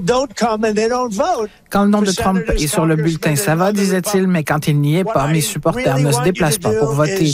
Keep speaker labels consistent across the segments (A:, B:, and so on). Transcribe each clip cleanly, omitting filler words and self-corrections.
A: Quand le nom de Trump est sur le bulletin, ça va, disait-il, mais quand il n'y est pas, mes supporters ne se déplacent pas pour voter.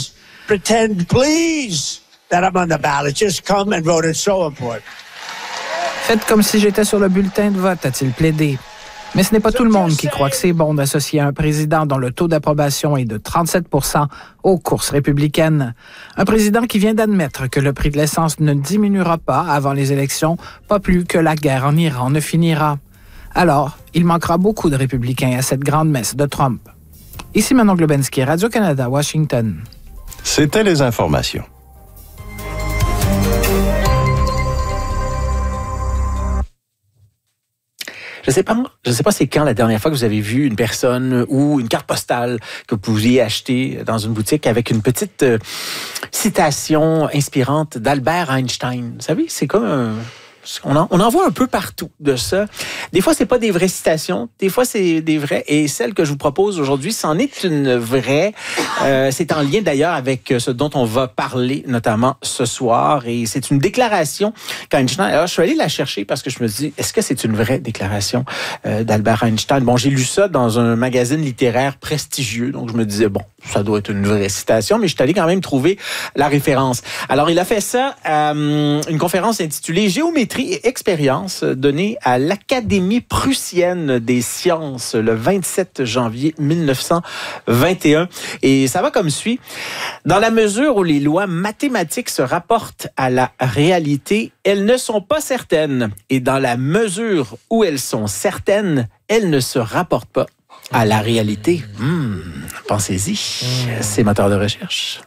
A: Faites comme si j'étais sur le bulletin de vote, a-t-il plaidé. Mais ce n'est pas tout le monde qui croit que c'est bon d'associer un président dont le taux d'approbation est de 37 % aux courses républicaines. Un président qui vient d'admettre que le prix de l'essence ne diminuera pas avant les élections, pas plus que la guerre en Iran ne finira. Alors, il manquera beaucoup de républicains à cette grande messe de Trump. Ici Manon Globensky, Radio-Canada, Washington.
B: C'était les informations.
C: Je sais pas c'est quand la dernière fois que vous avez vu une personne ou une carte postale que vous pouviez acheter dans une boutique avec une petite citation inspirante d'Albert Einstein. Vous savez, c'est comme on en voit un peu partout de ça. Des fois, c'est pas des vraies citations. Des fois, c'est des vraies. Et celle que je vous propose aujourd'hui, c'en est une vraie. C'est en lien d'ailleurs avec ce dont on va parler, notamment ce soir. Et c'est une déclaration qu'Einstein... Alors, je suis allé la chercher parce que je me dis, est-ce que c'est une vraie déclaration d'Albert Einstein? Bon, j'ai lu ça dans un magazine littéraire prestigieux. Donc, je me disais, bon, ça doit être une vraie citation. Mais je suis allé quand même trouver la référence. Alors, il a fait ça à une conférence intitulée « Géométrie et expérience » donnée à l'Académie prussienne des sciences le 27 janvier 1921. Et ça va comme suit. Dans la mesure où les lois mathématiques se rapportent à la réalité, elles ne sont pas certaines. Et dans la mesure où elles sont certaines, elles ne se rapportent pas à la réalité. Pensez-y. C'est moteur de recherche.